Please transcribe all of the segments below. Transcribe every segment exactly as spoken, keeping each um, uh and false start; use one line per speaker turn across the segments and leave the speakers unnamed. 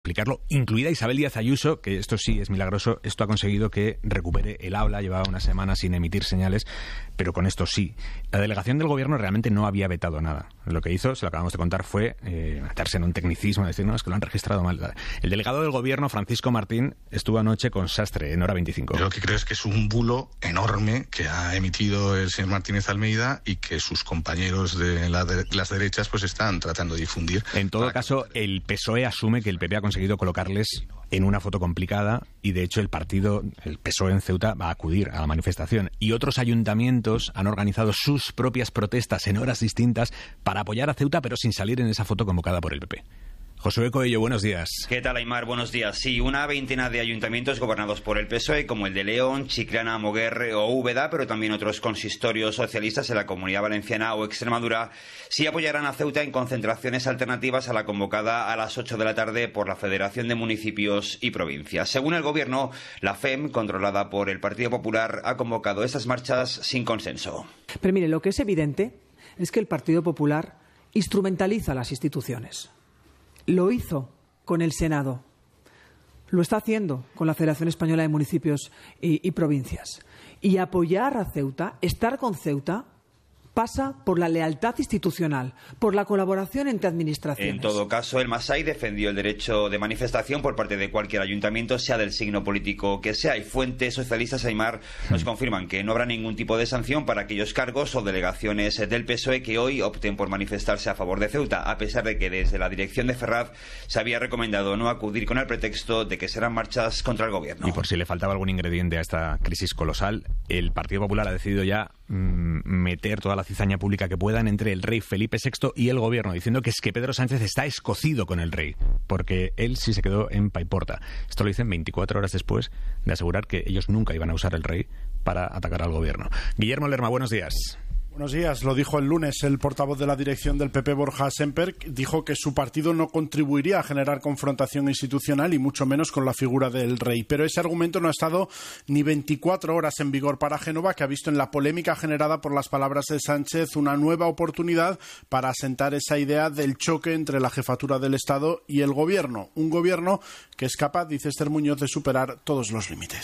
explicarlo, incluida Isabel Díaz Ayuso, que esto sí es milagroso, esto ha conseguido que recupere el habla, llevaba una semana sin emitir señales, pero con esto sí. La delegación del gobierno realmente no había vetado nada. Lo que hizo, se lo acabamos de contar, fue eh, meterse en un tecnicismo, decir, no, es que lo han registrado mal. El delegado del gobierno, Francisco Martín, estuvo anoche con Sastre en Hora veinticinco.
Yo lo que creo es que es un bulo enorme que ha emitido el señor Martínez Almeida y que sus compañeros de, la de las derechas pues están tratando de difundir.
En todo caso, el P S O E asume que el P P ha conseguido colocarles en una foto complicada y de hecho el partido, el P S O E en Ceuta, va a acudir a la manifestación. Y otros ayuntamientos han organizado sus propias protestas en horas distintas para apoyar a Ceuta, pero sin salir en esa foto convocada por el P P. Josué Coello, buenos días.
¿Qué tal, Aimar? Buenos días. Sí, una veintena de ayuntamientos gobernados por el P S O E, como el de León, Chiclana, Moguer o Úbeda, pero también otros consistorios socialistas en la Comunidad Valenciana o Extremadura, sí apoyarán a Ceuta en concentraciones alternativas a la convocada a las ocho de la tarde por la Federación de Municipios y Provincias. Según el Gobierno, la F E M, controlada por el Partido Popular, ha convocado estas marchas sin consenso.
Pero mire, lo que es evidente es que el Partido Popular instrumentaliza las instituciones. Lo hizo con el Senado, lo está haciendo con la Federación Española de Municipios y, y Provincias. Y apoyar a Ceuta, estar con Ceuta, pasa por la lealtad institucional, por la colaboración entre administraciones.
En todo caso, el Masai defendió el derecho de manifestación por parte de cualquier ayuntamiento, sea del signo político que sea. Y fuentes socialistas, Aimar, nos confirman que no habrá ningún tipo de sanción para aquellos cargos o delegaciones del P S O E que hoy opten por manifestarse a favor de Ceuta, a pesar de que desde la dirección de Ferraz se había recomendado no acudir con el pretexto de que serán marchas contra el gobierno.
Y por si le faltaba algún ingrediente a esta crisis colosal, el Partido Popular ha decidido ya mmm, meter toda la cizaña pública que puedan entre el rey Felipe sexto y el gobierno, diciendo que es que Pedro Sánchez está escocido con el rey, porque él sí se quedó en Paiporta. Esto lo dicen veinticuatro horas después de asegurar que ellos nunca iban a usar el rey para atacar al gobierno. Guillermo Lerma, buenos días.
Buenos días. Lo dijo el lunes el portavoz de la dirección del P P, Borja Semper, dijo que su partido no contribuiría a generar confrontación institucional y mucho menos con la figura del rey. Pero ese argumento no ha estado ni veinticuatro horas en vigor para Génova, que ha visto en la polémica generada por las palabras de Sánchez una nueva oportunidad para asentar esa idea del choque entre la jefatura del Estado y el gobierno. Un gobierno que es capaz, dice Esther Muñoz, de superar todos los límites.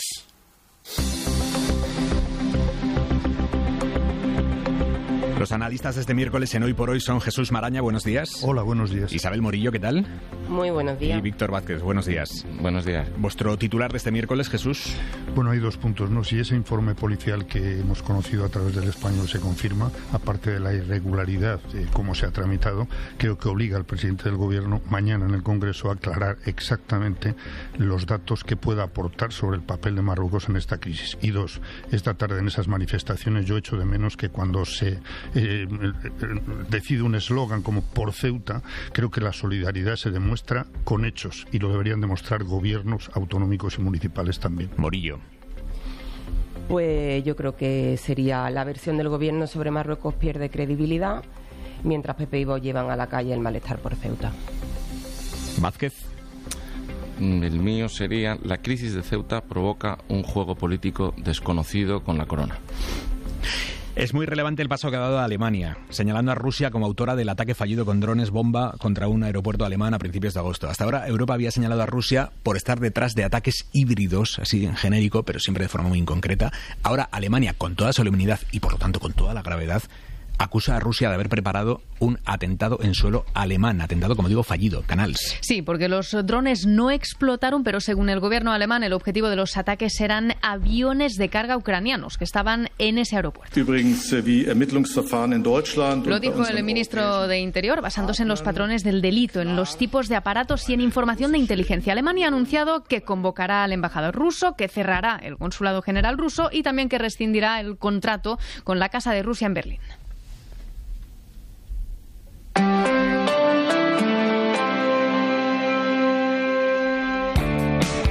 Los analistas de este miércoles en Hoy por Hoy son Jesús Maraña, buenos días.
Hola, buenos días.
Isabel Morillo, ¿qué tal?
Muy buenos días.
Y Víctor Vázquez, buenos días.
Buenos días.
¿Vuestro titular de este miércoles, Jesús?
Bueno, hay dos puntos, ¿no? Si ese informe policial que hemos conocido a través del Español se confirma, aparte de la irregularidad de cómo se ha tramitado, creo que obliga al presidente del Gobierno mañana en el Congreso a aclarar exactamente los datos que pueda aportar sobre el papel de Marruecos en esta crisis. Y dos, esta tarde en esas manifestaciones yo echo de menos que cuando se Eh, decide un eslogan como por Ceuta, creo que la solidaridad se demuestra con hechos y lo deberían demostrar gobiernos autonómicos y municipales también.
Morillo.
Pues yo creo que sería la versión del gobierno sobre Marruecos pierde credibilidad, mientras Pepe y Vox llevan a la calle el malestar por Ceuta.
Vázquez.
El mío sería: la crisis de Ceuta provoca un juego político desconocido con la corona.
Es muy relevante el paso que ha dado a Alemania, señalando a Rusia como autora del ataque fallido con drones bomba contra un aeropuerto alemán a principios de agosto. Hasta ahora Europa había señalado a Rusia por estar detrás de ataques híbridos, así en genérico, pero siempre de forma muy inconcreta. Ahora Alemania, con toda solemnidad y por lo tanto con toda la gravedad, acusa a Rusia de haber preparado un atentado en suelo alemán, atentado, como digo, fallido. Canals.
Sí, porque los drones no explotaron, pero según el gobierno alemán, el objetivo de los ataques eran aviones de carga ucranianos que estaban en ese aeropuerto. Lo dijo el ministro de Interior, basándose en los patrones del delito, en los tipos de aparatos y en información de inteligencia. Alemania ha anunciado que convocará al embajador ruso, que cerrará el consulado general ruso y también que rescindirá el contrato con la Casa de Rusia en Berlín.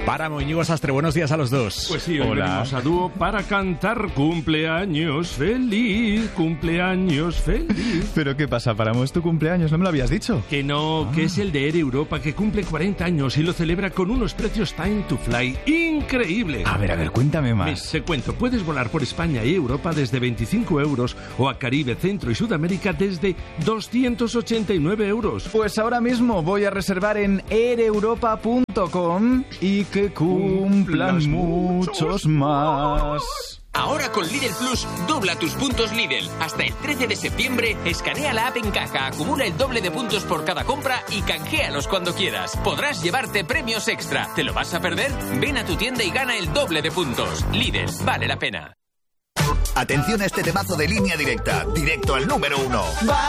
Páramo, Íñigo Sastre, buenos días a los dos.
Pues sí, hoy
Hola.
venimos a dúo para cantar cumpleaños feliz, cumpleaños feliz.
¿Pero qué pasa, Páramo? ¿Es tu cumpleaños? ¿No me lo habías dicho?
Que no, ah. que es el de Air Europa, que cumple cuarenta años y lo celebra con unos precios Time to Fly increíbles.
A ver, a ver, cuéntame más.
Mis, te cuento, puedes volar por España y Europa desde veinticinco euros o a Caribe, Centro y Sudamérica desde doscientos ochenta y nueve euros.
Pues ahora mismo voy a reservar en air europa punto com y que cumplan muchos más.
Ahora con Lidl Plus, dobla tus puntos Lidl. Hasta el trece de septiembre, escanea la app en caja, acumula el doble de puntos por cada compra y canjealos cuando quieras. Podrás llevarte premios extra. ¿Te lo vas a perder? Ven a tu tienda y gana el doble de puntos. Lidl, vale la pena.
Atención a este temazo de Línea Directa, directo al número uno.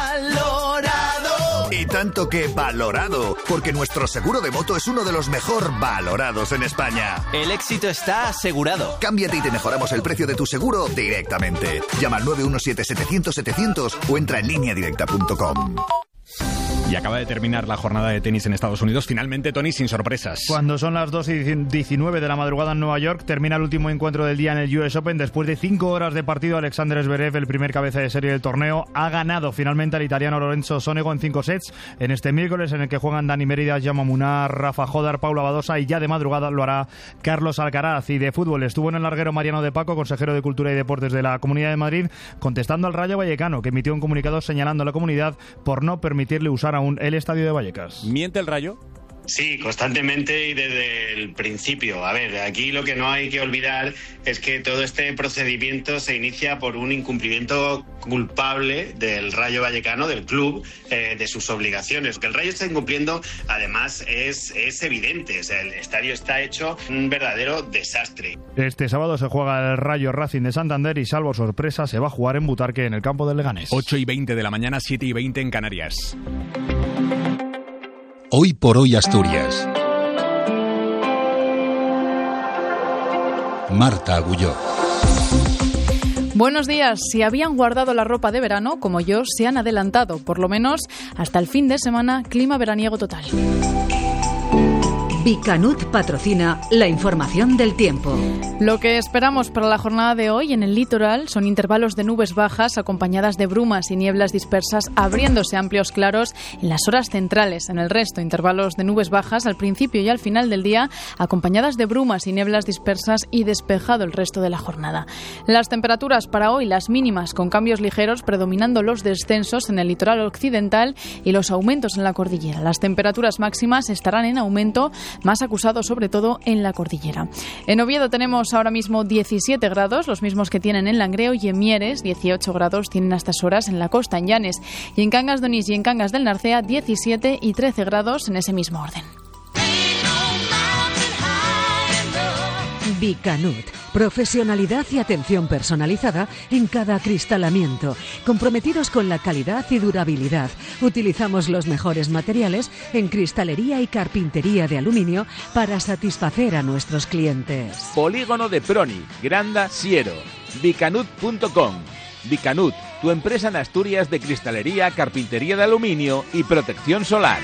¡Valorado! Y tanto que valorado, porque nuestro seguro de moto es uno de los mejor valorados en España.
El éxito está asegurado.
Cámbiate y te mejoramos el precio de tu seguro directamente. Llama al nueve uno siete setecientos setecientos o entra en línea directa punto com.
Y acaba de terminar la jornada de tenis en Estados Unidos. Finalmente, Tony, sin sorpresas.
Cuando son las dos y diecinueve de la madrugada en Nueva York, termina el último encuentro del día en el U S Open. Después de cinco horas de partido, Alexander Zverev, el primer cabeza de serie del torneo, ha ganado finalmente al italiano Lorenzo Sonego en cinco sets en este miércoles, en el que juegan Dani Mérida, Jaume Munar, Rafa Jodar, Paula Badosa, y ya de madrugada lo hará Carlos Alcaraz. Y de fútbol estuvo en el larguero Mariano de Paco, consejero de Cultura y Deportes de la Comunidad de Madrid, contestando al Rayo Vallecano, que emitió un comunicado señalando a la comunidad por no permitirle usar aún el estadio de Vallecas.
¿Miente el Rayo?
Sí, constantemente y desde el principio. A ver, aquí lo que no hay que olvidar es que todo este procedimiento se inicia por un incumplimiento culpable del Rayo Vallecano, del club, eh, de sus obligaciones. Que el Rayo está incumpliendo, además, es, es evidente. O sea, el estadio está hecho un verdadero desastre.
Este sábado se juega el Rayo Racing de Santander y, salvo sorpresa, se va a jugar en Butarque, en el campo del Leganés.
ocho y veinte de la mañana, siete y veinte en Canarias.
Hoy por hoy Asturias. Marta Agulló.
Buenos días. Si habían guardado la ropa de verano, como yo, se han adelantado, por lo menos hasta el fin de semana, clima veraniego total.
Bicanut patrocina la información del tiempo.
Lo que esperamos para la jornada de hoy en el litoral son intervalos de nubes bajas acompañadas de brumas y nieblas dispersas, abriéndose amplios claros en las horas centrales. En el resto, intervalos de nubes bajas al principio y al final del día, acompañadas de brumas y nieblas dispersas, y despejado el resto de la jornada. Las temperaturas para hoy, las mínimas con cambios ligeros, predominando los descensos en el litoral occidental y los aumentos en la cordillera. Las temperaturas máximas estarán en aumento, más acusado sobre todo en la cordillera. En Oviedo tenemos ahora mismo diecisiete grados, los mismos que tienen en Langreo, y en Mieres dieciocho grados tienen a estas horas en la costa, en Llanes, y en Cangas de Onís y en Cangas del Narcea diecisiete y trece grados en ese mismo orden.
Bicanut, profesionalidad y atención personalizada en cada acristalamiento, comprometidos con la calidad y durabilidad. Utilizamos los mejores materiales en cristalería y carpintería de aluminio para satisfacer a nuestros clientes.
Polígono de Proni, Granda, Siero, bicanut punto com. Bicanut, tu empresa en Asturias de cristalería, carpintería de aluminio y protección solar.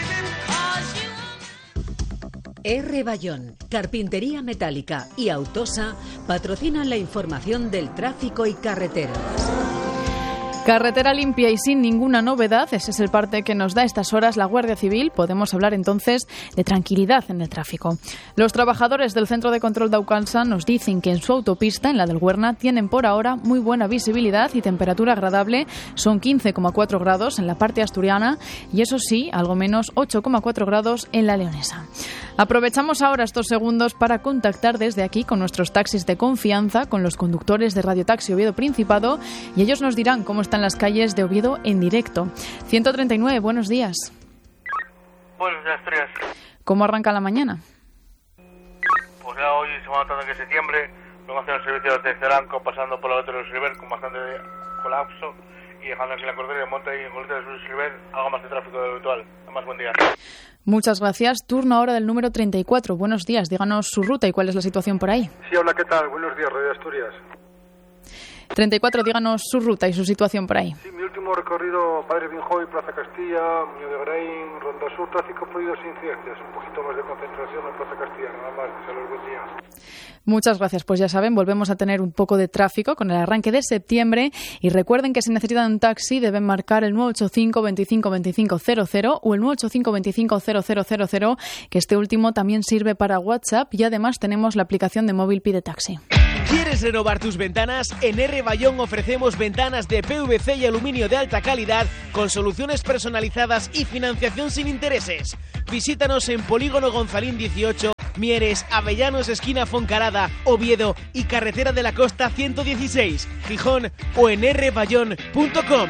R. Bayón, Carpintería Metálica y Autosa patrocinan la información del tráfico y carreteras.
Carretera limpia y sin ninguna novedad, ese es el parte que nos da a estas horas la Guardia Civil. Podemos hablar entonces de tranquilidad en el tráfico. Los trabajadores del Centro de Control de Aucansa nos dicen que en su autopista, en la del Huerna, tienen por ahora muy buena visibilidad y temperatura agradable. Son quince coma cuatro grados en la parte asturiana y, eso sí, algo menos ocho coma cuatro grados en la leonesa. Aprovechamos ahora estos segundos para contactar desde aquí con nuestros taxis de confianza, con los conductores de Radio Taxi Oviedo Principado, y ellos nos dirán cómo están las calles de Oviedo en directo. ciento treinta y nueve, buenos días.
Buenos días, Asturias.
¿Cómo arranca la mañana?
Pues ya hoy, semana tarde de septiembre, luego hacen los servicios de Ceranco pasando por la Lotería de River con bastante colapso, y dejando aquí la cordillera de Monte y en Goleta de River algo más de tráfico de lo habitual. Además, buen día.
Muchas gracias. Turno ahora del número treinta y cuatro. Buenos días. Díganos su ruta y cuál es la situación por ahí.
Sí, hola, ¿qué tal? Buenos días, Radio Asturias.
treinta y cuatro, díganos su ruta y su situación por ahí.
Sí, mi último recorrido, Padre Binjoy, Plaza Castilla, Muñoz de Brain, Ronda Sur, tráfico fluido sin incidencias, un poquito más de concentración en Plaza Castilla, nada más. Saludos, buen día.
Muchas gracias. Pues ya saben, volvemos a tener un poco de tráfico con el arranque de septiembre y recuerden que si necesitan un taxi deben marcar el nueve ocho cinco, veinticinco, veinticinco, cero cero o el nueve ocho cinco, veinticinco, cero cero cero cero, que este último también sirve para WhatsApp y además tenemos la aplicación de móvil Pide Taxi.
¿Quieres renovar tus ventanas? En R. Bayón ofrecemos ventanas de P V C y aluminio de alta calidad con soluciones personalizadas y financiación sin intereses. Visítanos en Polígono Gonzalín dieciocho, Mieres, Avellanos, esquina Foncarada, Oviedo y Carretera de la Costa ciento dieciséis, Gijón o en r bayón punto com.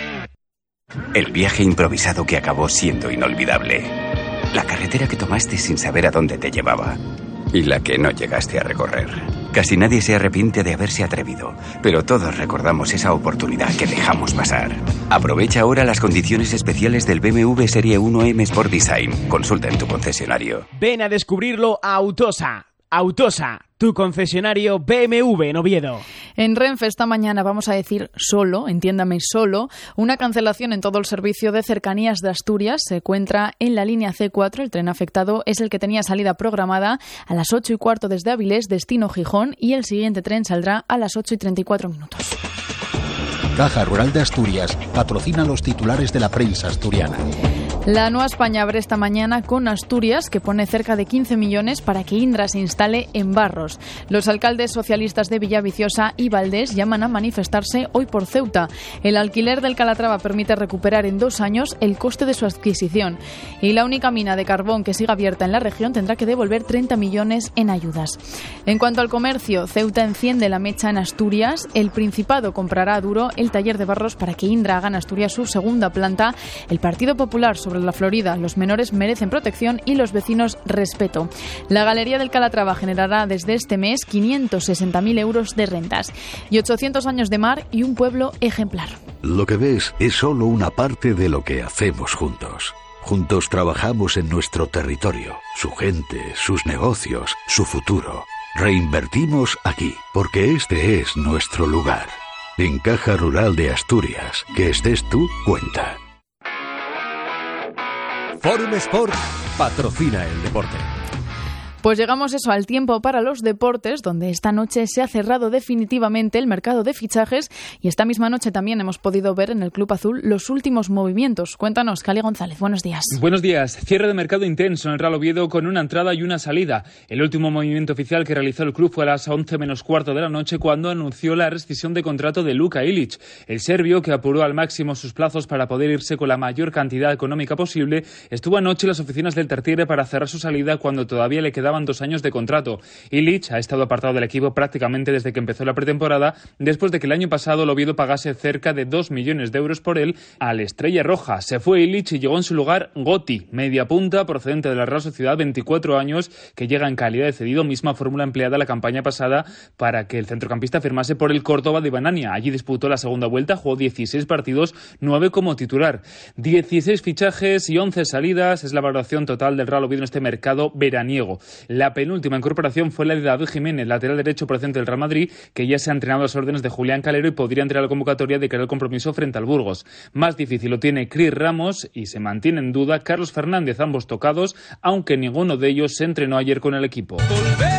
El viaje improvisado que acabó siendo inolvidable. La carretera que tomaste sin saber a dónde te llevaba. Y la que no llegaste a recorrer. Casi nadie se arrepiente de haberse atrevido, pero todos recordamos esa oportunidad que dejamos pasar. Aprovecha ahora las condiciones especiales del B M W Serie uno M Sport Design. Consulta en tu concesionario.
Ven a descubrirlo a Autosa. Autosa, tu concesionario B M W en Oviedo.
En Renfe esta mañana vamos a decir solo, entiéndame solo, una cancelación en todo el servicio de cercanías de Asturias. Se encuentra en la línea C cuatro. El tren afectado es el que tenía salida programada a las ocho y cuarto desde Avilés, destino Gijón, y el siguiente tren saldrá a las ocho y treinta y cuatro minutos.
Caja Rural de Asturias patrocina los titulares de la prensa asturiana.
La Nueva España abre esta mañana con Asturias, que pone cerca de quince millones para que Indra se instale en Barros. Los alcaldes socialistas de Villaviciosa y Valdés llaman a manifestarse hoy por Ceuta. El alquiler del Calatrava permite recuperar en dos años el coste de su adquisición. Y la única mina de carbón que siga abierta en la región tendrá que devolver treinta millones en ayudas. En cuanto al comercio, Ceuta enciende la mecha en Asturias. El Principado comprará a Duro el taller de Barros para que Indra haga en Asturias su segunda planta. El Partido Popular sobre la Florida: los menores merecen protección y los vecinos respeto. La Galería del Calatrava generará desde este mes quinientos sesenta mil euros de rentas y ochocientos años de mar y un pueblo ejemplar.
Lo que ves es solo una parte de lo que hacemos juntos. Juntos trabajamos en nuestro territorio, su gente, sus negocios, su futuro. Reinvertimos aquí, porque este es nuestro lugar. En Caja Rural de Asturias, que estés tú, cuenta.
Forum Sport patrocina el deporte.
Pues llegamos eso al tiempo para los deportes, donde esta noche se ha cerrado definitivamente el mercado de fichajes y esta misma noche también hemos podido ver en el Club Azul los últimos movimientos. Cuéntanos, Cali González, buenos días.
Buenos días. Cierre de mercado intenso en el Real Oviedo con una entrada y una salida. El último movimiento oficial que realizó el club fue a las once menos cuarto de la noche cuando anunció la rescisión de contrato de Luka Ilić. El serbio, que apuró al máximo sus plazos para poder irse con la mayor cantidad económica posible, estuvo anoche en las oficinas del Tartiere para cerrar su salida cuando todavía le quedaban dos años de contrato. Ilić ha estado apartado del equipo prácticamente desde que empezó la pretemporada, después de que el año pasado el Oviedo pagase cerca de dos millones de euros por él a la Estrella Roja. Se fue Ilić y llegó en su lugar Gotti, media punta procedente de la Real Sociedad, veinticuatro años, que llega en calidad de cedido, misma fórmula empleada la campaña pasada para que el centrocampista firmase por el Córdoba de Banania. Allí disputó la segunda vuelta, jugó dieciséis partidos, nueve como titular. dieciséis fichajes y once salidas es la valoración total del Real Oviedo en este mercado veraniego. La penúltima incorporación fue la de David Jiménez, lateral derecho procedente del Real Madrid, que ya se ha entrenado a las órdenes de Julián Calero y podría entrar a la convocatoria de cara al compromiso frente al Burgos. Más difícil lo tiene Cris Ramos y se mantiene en duda Carlos Fernández, ambos tocados, aunque ninguno de ellos se entrenó ayer con el equipo.